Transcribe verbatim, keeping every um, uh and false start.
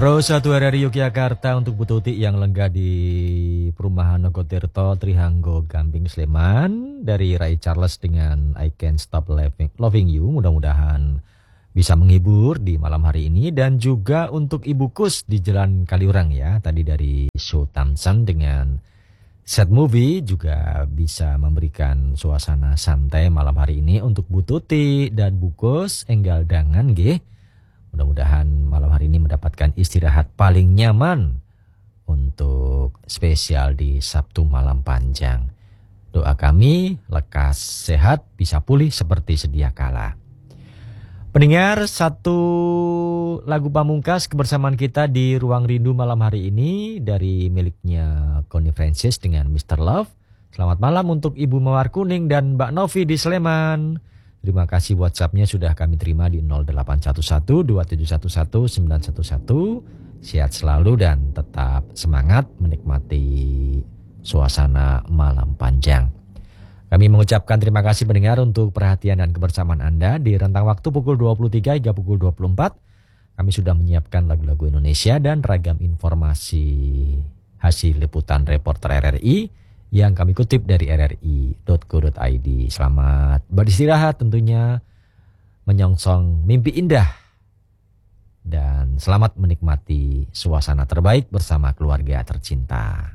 Pro satu R R I Yogyakarta untuk Bu Tuti yang lenggah di perumahan Nogotirto, Trihanggo, Gamping, Sleman. Dari Ray Charles dengan I Can't Stop Loving, Loving You. Mudah-mudahan bisa menghibur di malam hari ini. Dan juga untuk Ibu Kus di Jalan Kaliurang ya. Tadi dari Show Tamsan dengan Set Movie juga bisa memberikan suasana santai malam hari ini untuk Bu Tuti dan Bu Kus enggal dangan nggih. Mudah-mudahan malam hari ini mendapatkan istirahat paling nyaman untuk spesial di Sabtu malam panjang. Doa kami lekas sehat bisa pulih seperti sedia kala. Pendengar, satu lagu pamungkas kebersamaan kita di Ruang Rindu malam hari ini dari miliknya Connie Francis dengan mister Love. Selamat malam untuk Ibu Mawar Kuning dan Mbak Novi di Sleman. Terima kasih WhatsApp-nya sudah kami terima di nol delapan satu satu dua tujuh satu satu sembilan satu satu. Sehat selalu dan tetap semangat menikmati suasana malam panjang. Kami mengucapkan terima kasih pendengar untuk perhatian dan kebersamaan Anda di rentang waktu pukul dua puluh tiga hingga pukul dua puluh empat. Kami sudah menyiapkan lagu-lagu Indonesia dan ragam informasi hasil liputan reporter R R I yang kami kutip dari r r i dot co dot i d. Selamat beristirahat tentunya, menyongsong mimpi indah, dan selamat menikmati suasana terbaik bersama keluarga tercinta.